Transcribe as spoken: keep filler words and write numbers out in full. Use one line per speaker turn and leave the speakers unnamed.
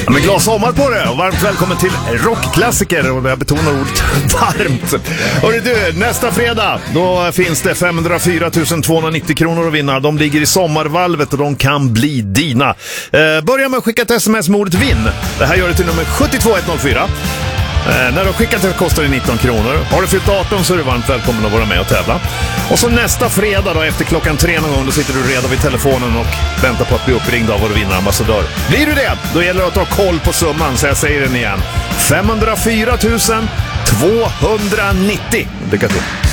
Ja, men glad sommar på det och varmt välkommen till rockklassiker, och jag betonar ordet varmt. Hörru du, nästa fredag då finns det femhundrafyra tusen tvåhundranittio kronor att vinna. De ligger i sommarvalvet och de kan bli dina. eh, Börja med att skicka ett sms med ordet vinn. Det här gör du till nummer sju två ett noll fyra. Eh, när du skickat det kostar det nitton kronor. Har du fyllt arton så är du varmt välkommen att vara med och tävla. Och så nästa fredag då, efter klockan tre någon gång, då sitter du redan vid telefonen och väntar på att bli uppringd av vår vinnarambassadör. Blir du det, då gäller det att ta koll på summan, så jag säger den igen. femhundrafyra tusen tvåhundranittio. Lycka till!